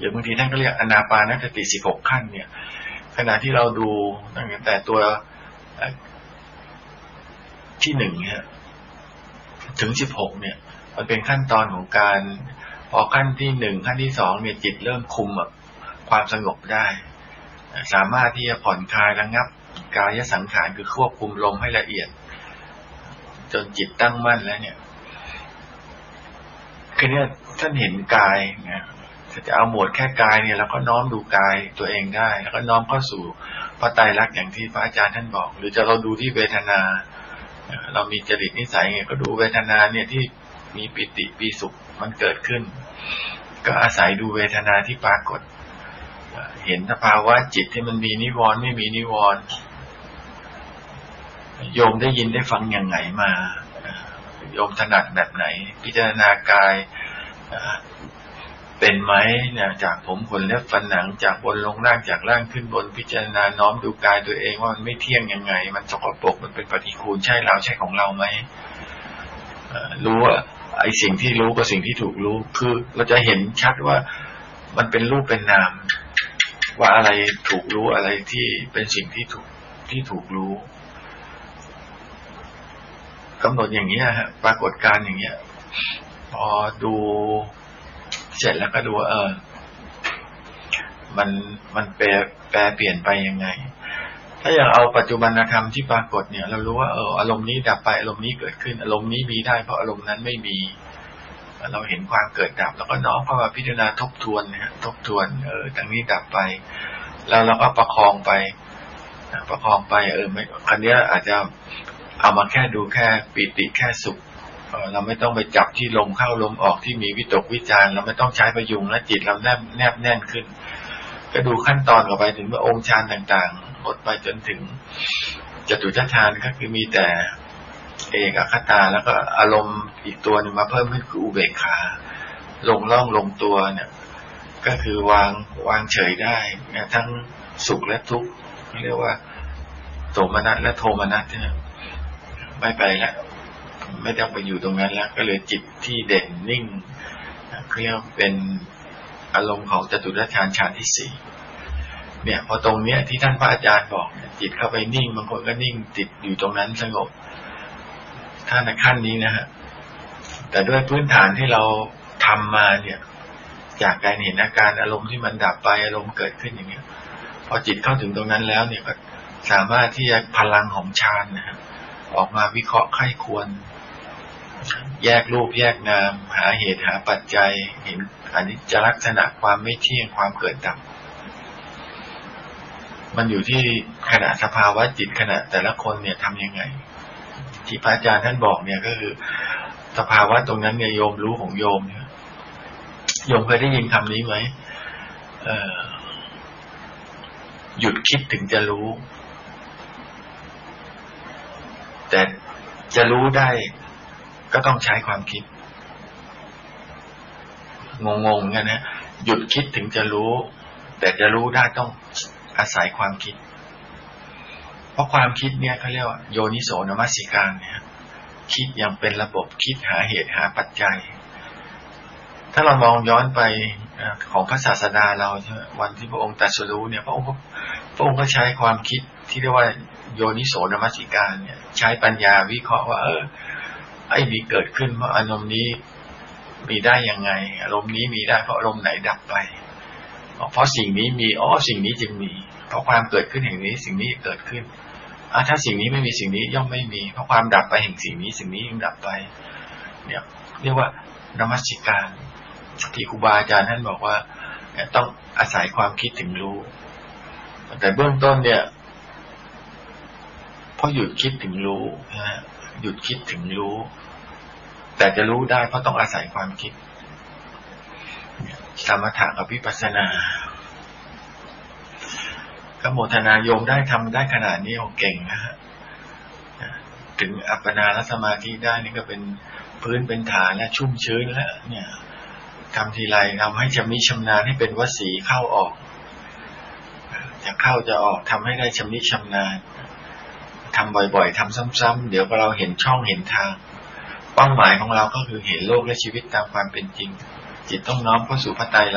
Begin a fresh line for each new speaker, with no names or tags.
หรือบางทีท่านก็เรียกอนาปานสติ16ขั้นเนี่ยขณะที่เราดูตั้งแต่ตัวที่1เนี่ยถึง16เนี่ยมันเป็นขั้นตอนของการพอขั้นที่1ขั้นที่2เนี่ยจิตเริ่มคุมความสงบได้สามารถที่จะผ่อนคลายระงับกายสังขารคือควบคุมลมให้ละเอียดจนจิตตั้งมั่นแล้วเนี่ยคือเนี่ยท่านเห็นกายนะถ้าจะเอาหมวดแค่กายเนี่ยเราก็น้อมดูกายตัวเองได้แล้วก็น้อมเข้าสู่พระไตรลักษณ์อย่างที่พระอาจารย์ท่านบอกหรือจะเราดูที่เวทนาเรามีจริตนิสัยไงก็ดูเวทนาเนี่ยที่มีปิติปีสุขมันเกิดขึ้นก็อาศัยดูเวทนาที่ปรากฏเห็นสภาวะจิตที่มันมีนิวรณ์ไม่มีนิวรณ์โยมได้ยินได้ฟังอย่างไหนมาโยมถนัดแบบไหนพิจารณากายเป็นไหมเนี่ยจากผมขนเล็บฟันหนังจากบนลงล่างจากล่างขึ้นบนพิจารณาน้อมดูกายตัวเองว่ามันไม่เที่ยงยังไงมันสกปรกมันเป็นปฏิกูลใช่เราใช่ของเราไหมรู้ว่าไอ้สิ่งที่รู้กับสิ่งที่ถูกรู้คือเราจะเห็นชัดว่ามันเป็นรูปเป็นนามว่าอะไรถูกรู้อะไรที่เป็นสิ่งที่ถูกรู้กำหนดอย่างนี้ฮะปรากฏการณ์อย่างเงี้ยพอดูเสร็จแล้วก็ดูมันแปรเปลี่ยนไปยังไงถ้าอย่างเอาปัจจุบันธรรมที่ปรากฏเนี่ยเรารู้ว่าอารมณ์นี้ดับไปอารมณ์นี้เกิดขึ้นอารมณ์นี้มีได้เพราะอารมณ์นั้นไม่มีเราเห็นความเกิดดับแล้วก็น้อมเข้ามาพิจารณาทบทวนเนี่ยทบทวนทั้งนี้ดับไปแล้วเราก็ประคองไปไม่ครั้งนี้อาจจะเอามาแค่ดูแค่ปิติแค่สุขเราไม่ต้องไปจับที่ลมเข้าลมออกที่มีวิตกวิจารเราไม่ต้องใช้ประยุงและจิตเราแนบแน่นขึ้นก็ดูขั้นตอนต่อไปถึงว่าองค์ฌานต่างๆหมดไปจนถึงจตุทัฏฐานก็คือมีแต่เอกคตาแล้วก็อารมณ์อีกตัวนึงมาเพิ่มขึ้นคืออุเบกขาลงล่องลงตัวเนี่ยก็คือวางเฉยได้ทั้งสุขและทุกข์เรียกว่าโสมนัสและโทมนัสเนี่ยไม่ไปแล้วไม่ต้องไปอยู่ตรงนั้นแล้วก็เลยจิตที่เด่นนิ่งเรียกเป็นอารมณ์ของจตุทัฏฐานฌานที่4เนี่ยพอตรงเนี้ยที่ท่านพระอาจารย์บอกจิตเข้าไปนิ่งบางคนก็นิ่งติดอยู่ตรงนั้นสงบถ้าในขั้นนี้นะฮะแต่ด้วยพื้นฐานที่เราทำมาเนี่ยจากการเห็นอาการอารมณ์ที่มันดับไปอารมณ์เกิดขึ้นอย่างเงี้ยพอจิตเข้าถึงตรงนั้นแล้วเนี่ยก็สามารถที่จะพลังของฌานนะฮะออกมาวิเคราะห์ไข้ควรแยกรูปแยกนามหาเหตุหาปัจจัยเห็นอนิจจลักษณะความไม่เที่ยงความเกิดดับมันอยู่ที่ขณะสภาวะจิตขณะแต่ละคนเนี่ยทำยังไงที่พระอาจารย์ท่านบอกเนี่ยก็คือสภาวะตรงนั้นเนี่ยโยมรู้ของโยมเนี่ยโยมเคยได้ยินคำนี้ไหมหยุดคิดถึงจะรู้แต่จะรู้ได้ก็ต้องใช้ความคิดงงๆกันนะหยุดคิดถึงจะรู้แต่จะรู้ได้ต้องอาศัยความคิดเพราะความคิดเนี่ยเขาเรียกว่าโยนิโสมนสิการเนี่ยคิดอย่างเป็นระบบคิดหาเหตุหาปัจจัยถ้าเรามองย้อนไปของพระศาสดาเราใช่ไหมวันที่พระองค์ตรัสรู้เนี่ยพระองค์ก็ใช้ความคิดที่เรียกว่าโยนิโสมนสิการเนี่ยใช้ปัญญาวิเคราะห์ว่าไอ้นี้เกิดขึ้นเพราะอารมณ์นี้มีได้ยังไงอารมณ์นี้มีได้เพราะอารมณ์ไหนดับไปเพราะสิ่งนี้มีสิ่งนี้จึงมีเพราะความเกิดขึ้นแห่งนี้สิ่งนี้เกิดขึ้นถ้าสิ่งนี้ไม่มีสิ่งนี้ย่อมไม่มีเพราะความดับไปแห่งสิ่งนี้สิ่งนี้ยังดับไปเนี่ยเรียกว่านมัสการที่ครูบาอาจารย์ท่านบอกว่าต้องอาศัยความคิดถึงรู้แต่เบื้องต้นเนี่ยพอหยุดคิดถึงรู้นะหยุดคิดถึงรู้แต่จะรู้ได้เพราะต้องอาศัยความคิดสมถะกับวิปัสสนาก็โมทนาโยมได้ทำได้ขนาดนี้เก่งนะฮะถึงอัปปนาและสมาธิได้นี่ก็เป็นพื้นเป็นฐานและชุ่มชื้นแล้วเนี่ยทำทีไรทำให้ชำนิชำนาญให้เป็นวสีเข้าออกจะเข้าจะออกทำให้ได้ชำนิชำนาญทำบ่อยๆทำซ้ำๆเดี๋ยวพอเราเห็นช่องเห็นทางเป้าหมายของเราก็คือเห็นโลกและชีวิตตามความเป็นจริงจิตต้องน้อมเข้าสู่พระไตร